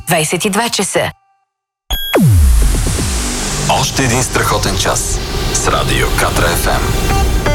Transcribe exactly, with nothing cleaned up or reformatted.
двайсет и два часа. Още един страхотен час с Радио Катра еф ем.